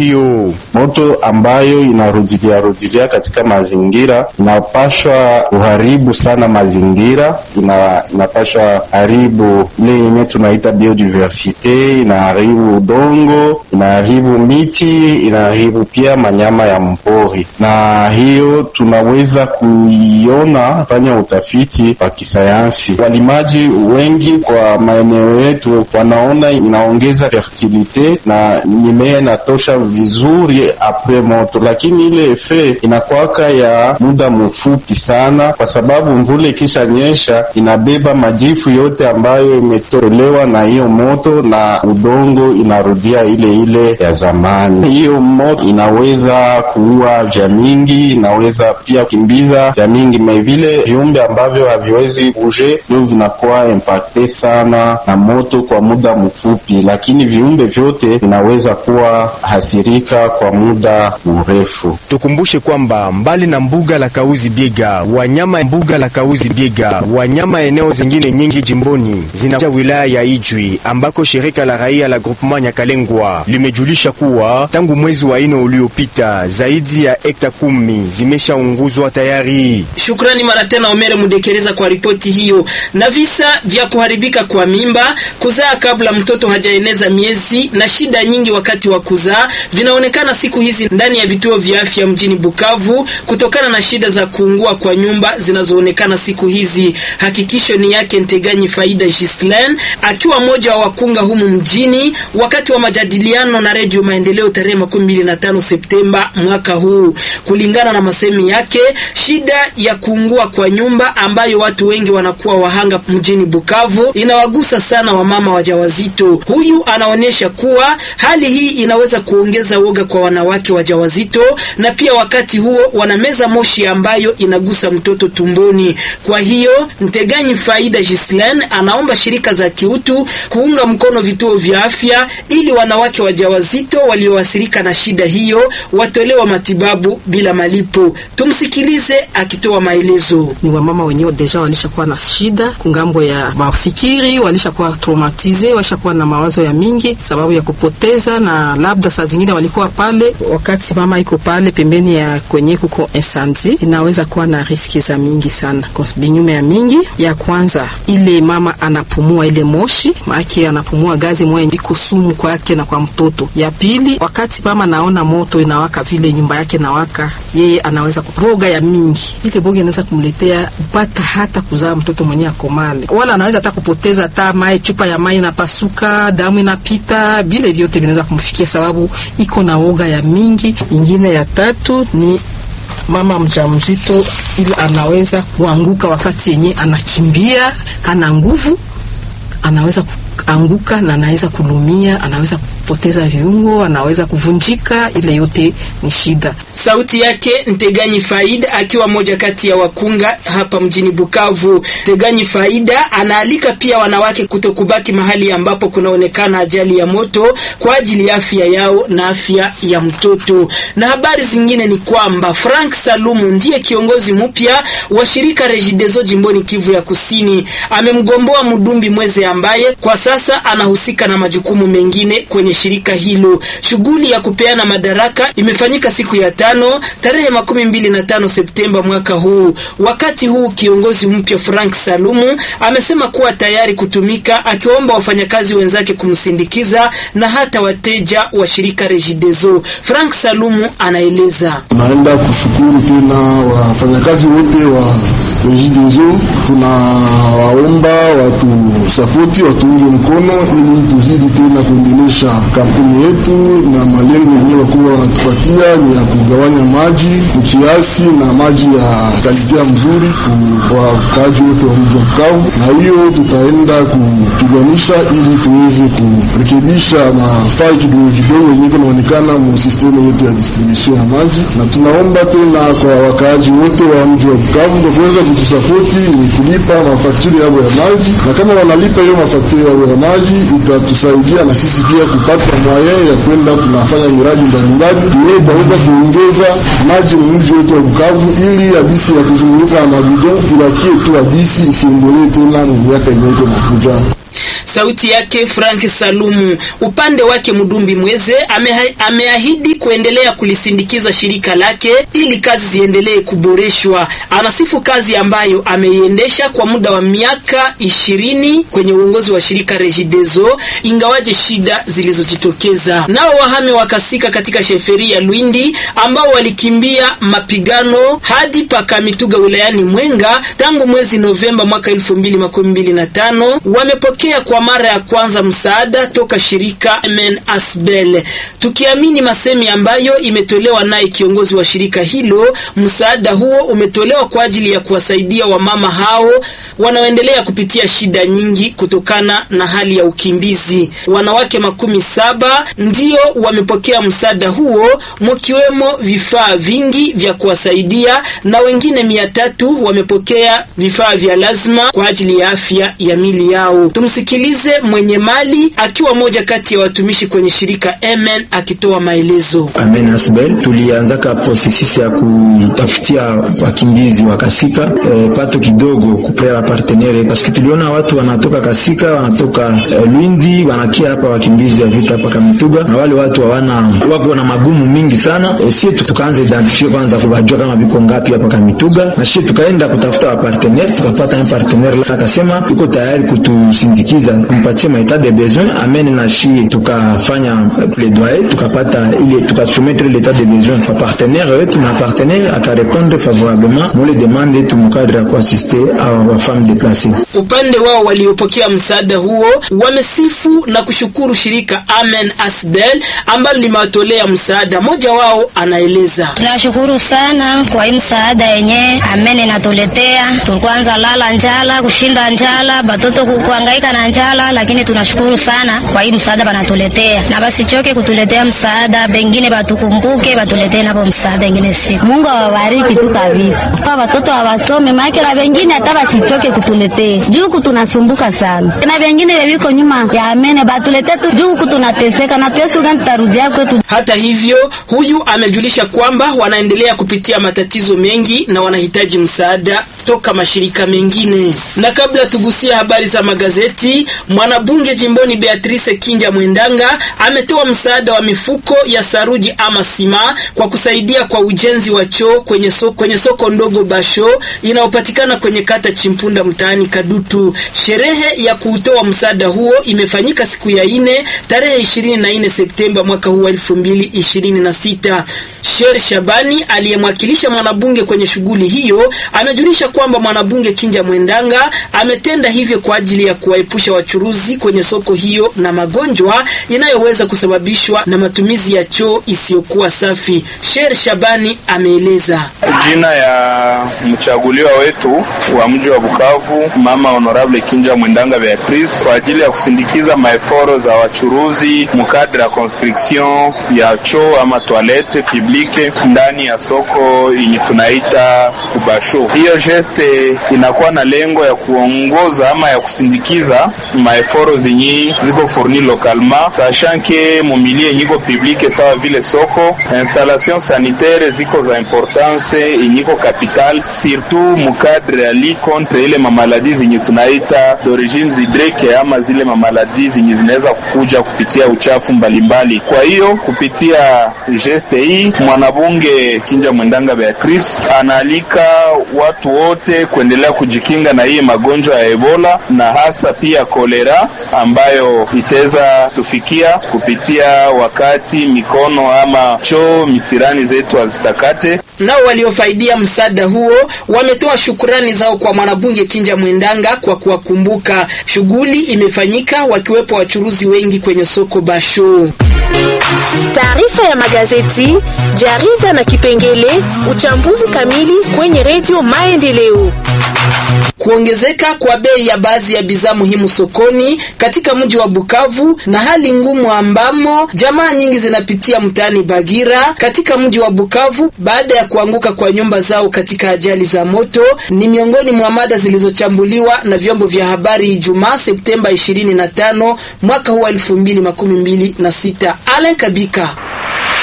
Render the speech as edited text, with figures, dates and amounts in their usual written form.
hiyo. Moto ambayo inarudilia katika mazingira inapashwa kuharibu sana mazingira, inapashwa haribu ile yenye tunaita biodiversite, inaharibu udongo, inaharibu miti, inaharibu pia manyama ya mpori. Na hiyo tunaweza kuiona fanya utafiti wa kisayansi. Walimaji wengi kwa maeneo yetu wanaona inaongeza fertilite na mimea inatosha vizuri apres moto, lakini ile efe inakuwaka ya muda mfupi sana, kwa sababu mvule kisha nyesha inabeba majifu yote ambayo imetolewa na hiyo moto na udongo inarudia ile ya zamani. Hiyo moto inaweza kuua vya mingi, inaweza pia kukimbiza vya mingi, vile viumbe ambavyo haviwezi buje ndio vinakuwa impacte sana na moto kwa muda mfupi, lakini viumbe vyote vinaweza kuwa hasirika kwa muda mrefu. Tukumbushe kwamba mbali na mbuga la Kauzi Biega, wanyama mbuga la Kauzi Biega, wanyama eneo zingine nyingi jimboni zinaja wilaya ya Ijwi, ambako shirika la raia la Groupement Nyakalengwa limejulisha kuwa tangu mwezi wa 4 uliopita zaidi ya hekta 10 zimeshaunguzwa tayari. Shukrani mara tena Omere Mudekereza kwa ripoti hiyo. Na visa vya kuharibika kwa mimba, kuzaa kabla mtoto hajaeneza miezi na shida nyingi wakati wa kuzaa vinaonekana siku hizi ndani ya vituo vya afya mjini Bukavu kutokana na shida za kuungua kwa nyumba zinazoonekana siku hizi. Hakikisho ni yake Nteganyi Faida Gislaine akiwa mmoja wa wakunga humu mjini wakati wa majadiliano na Radio Maendeleo tarehe 25 Septemba mwaka huu. Kulingana na masemi yake, shida ya kuungua kwa nyumba ambayo watu wengi wanakuwa wahanga mjini Bukavu inawagusa sana wamama wajawazito. Huyu anaonyesha kuwa hali hii inaweza kuongeza woga kwa wanawake wajawazito na pia wakati huo wanameza moshi ambayo inagusa mtoto tumboni. Kwa hiyo Nteganyi Faida Gislaine anaomba shirika za kiutu kuunga mkono vituo vya afya ili wanawake wajawazito walioathirika na shida hiyo watolewa matibabu bila malipo. Tumsikilize akitoa maelezo. Ni wamama wenyewe deja walishakuwa na shida kungambo ya mafikiri, walishakuwa traumatize, walishakuwa na mawazo ya mingi sababu ya kupoteza, na labda saa zingine walikuwa pale wakati mama iko pale pembeni ya kwenye kuko incendie, inaweza kuwa na riski za mingi sana. Kwa binyume ya mingi, ya kwanza ile mama anapumua ile moshi, maana anapumua gazi moja iko sumu kwake na kwa mtoto. Ya pili, wakati mama naona moto inawaka vile nyumba yake nawaka, yeye anaweza kuroga ya mingi. Ile boga inaweza kumletea kupata hata kuzaa mtoto mwenye akomale. Wala anaweza hata kupoteza hata mai, chupa ya mai inapasuka, damu inapita, bile vyote vinaweza kumfikia sababu iko na woga ya mingi. Ingine ya tatu ni mama mjamzito ili anaweza kuanguka wakati yenye anakimbia, hana nguvu, anaweza kuanguka na anaweza kulumia, anaweza kupoteza viungo, anaweza kuvunjika. Ile yote ni shida. Sauti yake Nteganyi Faida akiwa moja kati ya wakunga hapa mjini Bukavu. Nteganyi Faida anaalika pia wanawake kutokubaki mahali ambapo kunaonekana ajali ya moto kwa ajili ya afya yao na afya ya mtoto. Na habari zingine ni kwamba Frank Salumu ndiye kiongozi mpya wa shirika Regideso jimboni Kivu ya Kusini. Amemgomboa Mudumbi Mweze ambaye kwa sasa anahusika na majukumu mengine kwenye shirika hilo. Shughuli ya kupeana madaraka imefanyika siku ya 5 tarehe 25 Septemba mwaka huu. Wakati huu kiongozi mpya Frank Salumu amesema kuwa tayari kutumika, akiomba wafanyakazi wenzake kumsindikiza na hata wateja wa shirika Regideso. Frank Salumu anaeleza. Naenda kushukuru tena wafanyakazi wote wa Regideso, tunawaomba watu support, watuunge mkono ili tuzidi tena kuendelesha kampuni yetu, na malengo yenyewe kwa wanatupatia ni ya kugawanya maji kiasi na maji ya kalite mzuri kwa wakazi wote wa mji wa Bukavu, na hiyo tutaenda kupiganisha ili tuweze kurekebisha mafai kidogo yenyewe kunaonekana mu system yetu ya distribution ya maji. Na tunaomba tena kwa wakazi wote wa mji wa Bukavu kwa kuweza kutusapoti ni kulipa mafakturi yao ya maji, na kama wanalipa hiyo mafakturi yao ya maji itatusaidia na sisi pia kupata moyen ya kwenda tunafanya miradi mbalimbali ili tuweze kuongeza maji mji wetu wa Bukavu, ili hadisi ya kuzunguka na mabidon tubakie tu hadisi isiendelee tena miaka inayokuja. Sauti yake Frank Salumu. Upande wake Mudumbi Mweze ameahidi kuendelea kulisindikiza shirika lake ili kazi ziendelee kuboreshwa. Anasifu kazi ambayo ameiendesha kwa muda wa miaka 20 kwenye uongozi wa shirika Regideso, ingawaje shida zilizojitokeza. Nao wahame wakasika katika sheferi ya Lwindi ambao walikimbia mapigano hadi paka Mituga wilayani Mwenga tangu mwezi Novemba mwaka 2025 wamepokea kwa mara ya kwanza msaada toka shirika Amen Asbel. Tukiamini masemi ambayo imetolewa naye kiongozi wa shirika hilo, msaada huo umetolewa kwa ajili ya kuwasaidia wamama hao wanaoendelea kupitia shida nyingi kutokana na hali ya ukimbizi. Wanawake 17 ndio wamepokea msaada huo, mkiwemo vifaa vingi vya kuwasaidia, na wengine 300 wamepokea vifaa vya lazima kwa ajili ya afya ya mili yao. Tumsikilize mwenye mali akiwa moja kati ya watumishi kwenye shirika Amen akitoa maelezo. Amen Asbel tulianzaka processus ya kutafutia wakimbizi wa Kasika pato kidogo kuprea partenaire parce que tuliona watu wanatoka Kasika, wanatoka Lwindi, wanakia hapa wakimbizi ya vita hapa Kamituga, na wale watu wako na magumu mingi sana. Sisi tukaanza identifier kwanza kubajua kama biko ngapi hapa Kamituga, na sisi tukaenda kutafuta wa partenaire, tukapata un partenaire la akasema yuko tayari kutusindikiza kumpatia mahitaji de besoin. Amen na shi tukafanya plaidoyer, tukapata ile tukasoumettre l'état de besoin kwa partenaire wetu, na partenaire akarépondre favorablement pour les demandes tu mkadra kwa assister à femmes déplacées. Upande wao waliopokea msaada huo wamesifu na kushukuru shirika Amen Asbel ambalo limewatolea msaada. Moja wao anaeleza: tunashukuru sana kwa hii msaada yenye Amen inatuletea. Tulikuanza lala njala, kushinda njala, batoto kuhangaika na njala, lakini tunashukuru sana kwa hii msaada banatuletea. Na basi choke kutuletea msaada, bengine batukumbuke batuletee napo msaada ingine siku. Mungu awabariki tu kabisa. Kwa watoto hawasome maana la wengine hata basichoke kutuletea. Juu kutunasumbuka sana. Na wengine wiko nyuma ya Amen batuletee tu juu kutunateseka na pesa gani tarudia kwetu. Hata hivyo, huyu amejulisha kwamba wanaendelea kupitia matatizo mengi na wanahitaji msaada toka mashirika mengine. Na kabla tugusia habari za magazeti, mwanabunge jimboni Beatrice Kinja Mwendanga ametoa msaada wa mifuko ya saruji ama sima kwa kusaidia kwa ujenzi wa choo kwenye soko ndogo Basho inayopatikana kwenye kata Chimpunda mtaani Kadutu. Sherehe ya kutoa msaada huo imefanyika siku ya 4 tarehe 24 Septemba mwaka huu 2026. Sher Shabani aliyemwakilisha mwanabunge kwenye shughuli hiyo amejulisha kwamba mwanabunge Kinja Mwendanga ametenda hivyo kwa ajili ya kuwaepusha wachuruzi kwenye soko hiyo na magonjwa inayoweza kusababishwa na matumizi ya choo isiyokuwa safi. Sher Shabani ameeleza: jina ya mchaguliwa wetu wa mji wa Bukavu, Mama Honorable Kinja Mwendanga Beatrice, kwa ajili ya kusindikiza maeforo za wachuruzi mkadra ya construction ya choo ama toilette publique ndani ya soko yenye tunaita Kubasho. Hiyo geste inakuwa na lengo ya kuongoza ama ya kusindikiza maeforo zenye ziko fourni localement, sachant que mobilier nyiko publique sawa vile soko, installation sanitaire ziko za importance nyiko capital, surtout mukadre ya li contre ile mamaladi zenye tunaita d'origine hydrique ama zile mamaladi zenye zinaweza kukuja kupitia uchafu mbalimbali. Kwa hiyo kupitia geste hii mwanabunge Kinja Mwendanga Beatrice analika watu wote kuendelea kujikinga na hii magonjwa ya Ebola na hasa pia kolera ambayo itaweza tufikia kupitia wakati mikono ama choo misirani zetu hazitakate. Nao waliofaidia msaada huo wametoa shukrani zao kwa mwanabunge Kinja Mwendanga kwa kuwakumbuka. Shughuli imefanyika wakiwepo wachuruzi wengi kwenye soko Basho. Taarifa ya magazeti, jarida na kipengele uchambuzi kamili kwenye Radio Maendeleo. Kuongezeka kwa bei ya baadhi ya bidhaa muhimu sokoni katika mji wa Bukavu na hali ngumu ambamo jamaa nyingi zinapitia mtaani Bagira katika mji wa Bukavu baada ya kuanguka kwa nyumba zao katika ajali za moto ni miongoni mwa mada zilizochambuliwa na vyombo vya habari Ijumaa Septemba 25 mwaka huu 2026. Alain Kabika.